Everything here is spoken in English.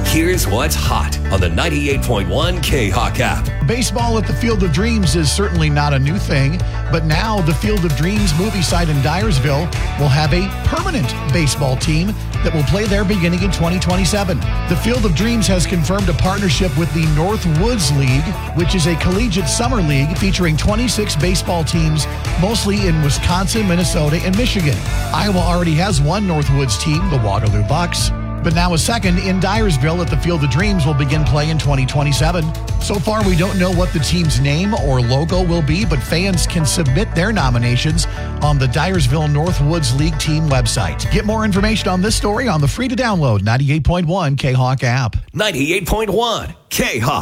Here's what's hot on the 98.1 K-Hawk app. Baseball at the Field of Dreams is certainly not a new thing, but now the Field of Dreams movie site in Dyersville will have a permanent baseball team that will play there beginning in 2027. The Field of Dreams has confirmed a partnership with the Northwoods League, which is a collegiate summer league featuring 26 baseball teams, mostly in Wisconsin, Minnesota, and Michigan. Iowa already has one Northwoods team, the Waterloo Bucks. But now a second in Dyersville at the Field of Dreams will begin play in 2027. So far, we don't know what the team's name or logo will be, but fans can submit their nominations on the Dyersville Northwoods League team website. Get more information on this story on the free-to-download 98.1 K-Hawk app. 98.1 K-Hawk.